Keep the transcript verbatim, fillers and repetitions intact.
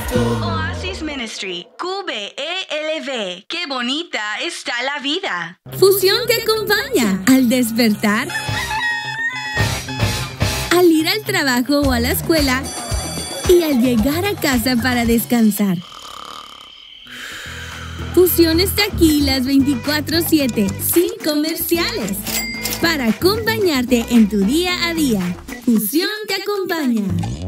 Oasis Ministry, Q B E L V. ¡Qué bonita está la vida! Fusión te acompaña al despertar, al ir al trabajo o a la escuela y al llegar a casa para descansar. Fusión está aquí las veinticuatro siete, sin comerciales, para acompañarte en tu día a día. Fusión te acompaña.